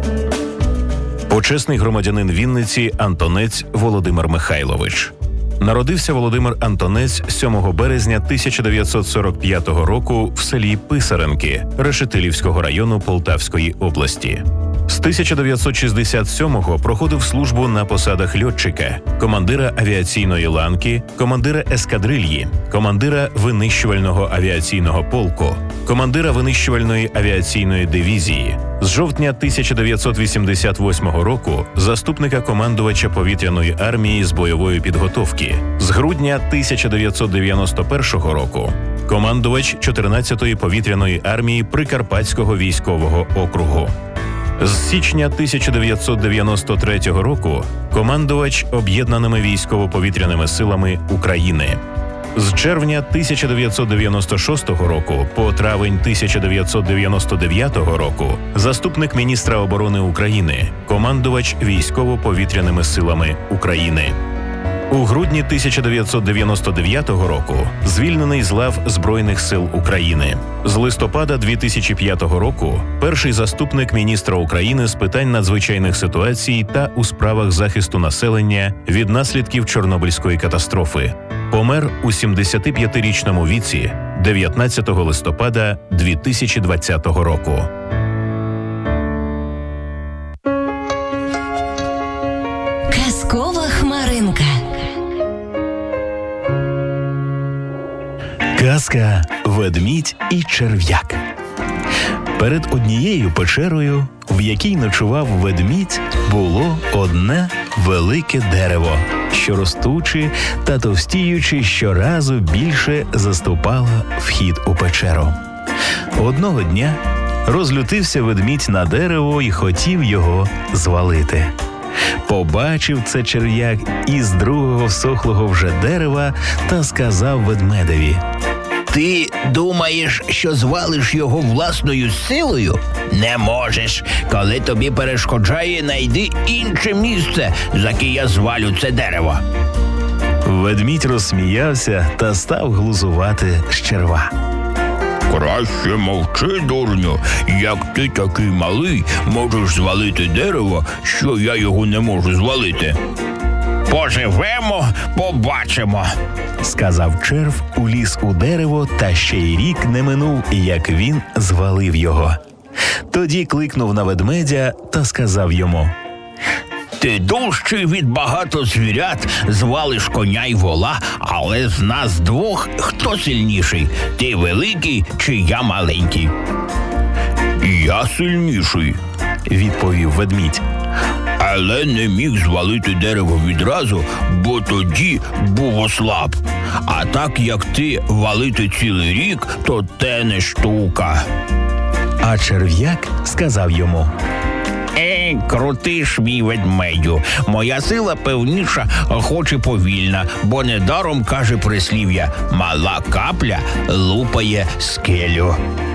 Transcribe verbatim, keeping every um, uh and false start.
Почесний громадянин Вінниці Антонець Володимир Михайлович. Народився Володимир Антонець сьомого березня тисяча дев'ятсот сорок п'ятого року в селі Писаренки Решетилівського району Полтавської області. З тисяча дев'ятсот шістдесят сьомого проходив службу на посадах льотчика, командира авіаційної ланки, командира ескадрильї, командира винищувального авіаційного полку, командира винищувальної авіаційної дивізії. З жовтня тисяча дев'ятсот вісімдесят восьмого року заступника командувача повітряної армії з бойової підготовки. З грудня тисяча дев'ятсот дев'яносто першого року командувач чотирнадцятої повітряної армії Прикарпатського військового округу. З січня тисяча дев'ятсот дев'яносто третього року командувач Об'єднаними військово-повітряними силами України. З червня тисяча дев'ятсот дев'яносто шостого року по травень тисяча дев'ятсот дев'яносто дев'ятого року заступник міністра оборони України, командувач військово-повітряними силами України. У грудні тисяча дев'ятсот дев'яносто дев'ятого року звільнений з лав Збройних сил України. З листопада дві тисячі п'ятого року перший заступник міністра України з питань надзвичайних ситуацій та у справах захисту населення від наслідків Чорнобильської катастрофи. Помер у сімдесятип'ятирічному віці дев'ятнадцятого листопада дві тисячі двадцятого року. Казкова хмаринка. Казка «Ведмідь і черв'як». Перед однією печерою, в якій ночував ведмідь, було одне велике дерево, що ростучи та товстіючи щоразу більше заступало вхід у печеру. Одного дня розлютився ведмідь на дерево і хотів його звалити. Побачив це черв'як із другого всохлого вже дерева та сказав ведмедеві: «Ти думаєш, що звалиш його власною силою? Не можеш. Коли тобі перешкоджає, найди інше місце, заки я звалю це дерево». Ведмідь розсміявся та став глузувати з черва. «Краще мовчи, дурню. Як ти такий малий, можеш звалити дерево, що я його не можу звалити. Поживемо, побачимо», – сказав черв, уліз у дерево, та ще й рік не минув, як він звалив його. Тоді кликнув на ведмедя та сказав йому: «Ти дужчий від багато звірят, звалиш коня й вола, але з нас двох хто сильніший? Ти великий чи я маленький?» «Я сильніший», – відповів ведмідь. «Але не міг звалити дерево відразу, бо тоді був ослаб. А так, як ти валити цілий рік, то те не штука». А черв'як сказав йому: «Ей, крутиш, мій ведмедю, моя сила певніша, хоч і повільна, бо недаром каже прислів'я: мала капля лупає скелю».